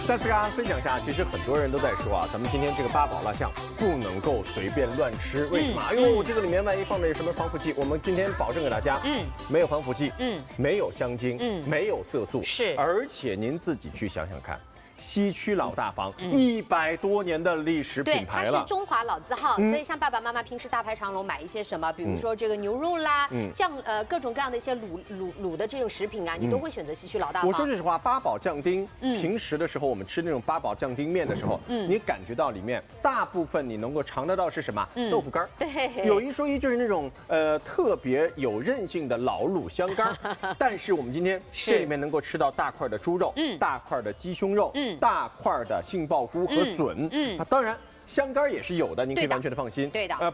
再次跟大家分享一下，其实很多人都在说啊，咱们今天这个八宝蜡像不能够随便乱吃，为什么？哎呦，这个里面万一放的什么防腐剂，我们今天保证给大家，没有防腐剂，没有香精，没有色素， 是， 而且您自己去想想看。西区老大房100多年的历史品牌了， 对，它是中华老字号，所以像爸爸妈妈平时大排长龙买一些什么，比如说这个牛肉啦，酱各种各样的一些卤的这种食品啊，你都会选择西区老大房。 我说句实话，八宝酱丁，平时的时候我们吃那种八宝酱丁面的时候，你感觉到里面大部分你能够尝得到是什么？豆腐干。 对， 有一说一，就是那种特别有韧性的老卤香干。但是我们今天这里面能够吃到大块的猪肉，大块的鸡胸肉，大块的杏鲍菇和笋，当然香干也是有的，您可以完全的放心。 对的，